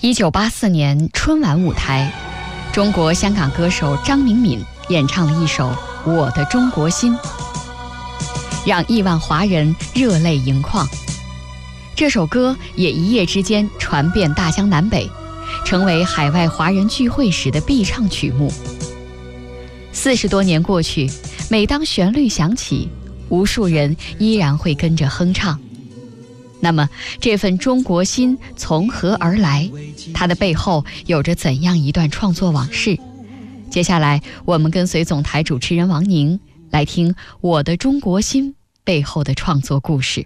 1984年春晚舞台，中国香港歌手张明敏演唱了一首《我的中国心》，让亿万华人热泪盈眶。这首歌也一夜之间传遍大江南北，成为海外华人聚会时的必唱曲目。40多年过去，每当旋律响起，无数人依然会跟着哼唱。那么这份中国心从何而来？它的背后有着怎样一段创作往事？接下来我们跟随总台主持人王宁来听《我的中国心》背后的创作故事。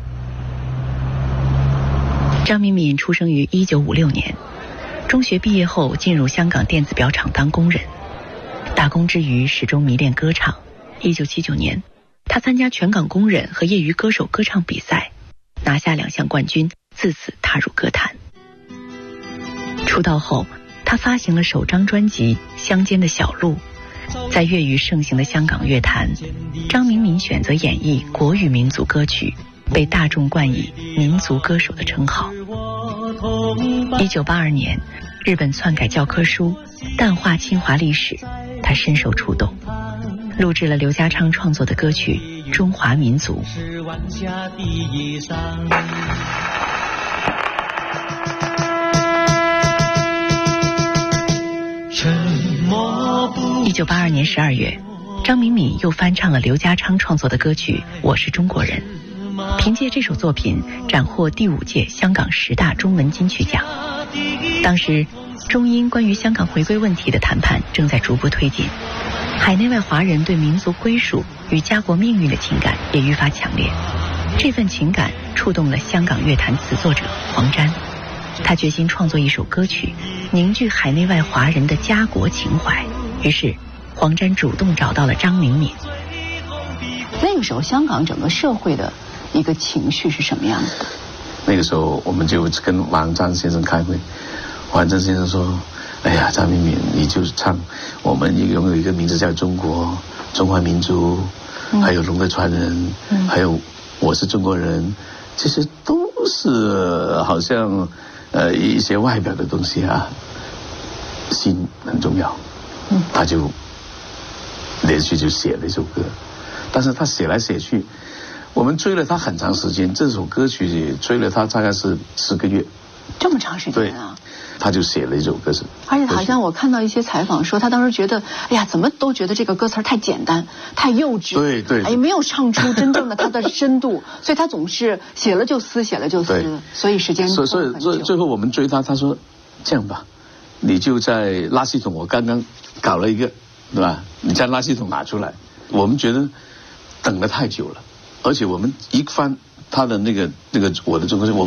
张明敏出生于1956年，中学毕业后进入香港电子表厂当工人，打工之余始终迷恋歌唱。1979年，他参加全港工人和业余歌手歌唱比赛，拿下2项冠军，自此踏入歌坛。出道后，他发行了首张专辑《乡间的小路》。在粤语盛行的香港乐坛，张明敏选择演绎国语民族歌曲，被大众冠以民族歌手的称号。1982年，日本篡改教科书，淡化侵华历史，他深受触动，录制了刘家昌创作的歌曲《中华民族》。1982年12月，张明敏又翻唱了刘家昌创作的歌曲《我是中国人》，凭借这首作品斩获第5届香港10大中文金曲奖。当时中英关于香港回归问题的谈判正在逐步推进，海内外华人对民族归属与家国命运的情感也愈发强烈。这份情感触动了香港乐坛词作者黄沾，他决心创作一首歌曲，凝聚海内外华人的家国情怀。于是黄沾主动找到了张明敏。 那个时候香港整个社会的一个情绪是什么样子的？ 那个时候我们就跟王张先生开会，王张先生说，哎呀，张明敏，你就唱我们拥有一个名字叫中国，中华民族，还有龙的传人，还有我是中国人，其实都是好像一些外表的东西啊，心很重要。他就连续就写了一首歌，但是他写来写去，我们追了他很长时间，这首歌曲追了他大概是10个月。 这么长时间啊？ 对，他就写了一首歌词。 而且好像我看到一些采访说，他当时觉得，哎呀，怎么都觉得这个歌词太简单，太幼稚， 对， 哎，没有唱出真正的他的深度，所以他总是写了就撕，写了就撕，所以时间拖了很久。 所以最后我们追他，他说这样吧，你就在垃圾桶，我刚刚搞了一个，对吧？你将垃圾桶拿出来。我们觉得等了太久了，而且我们一翻他的那个我的中国心，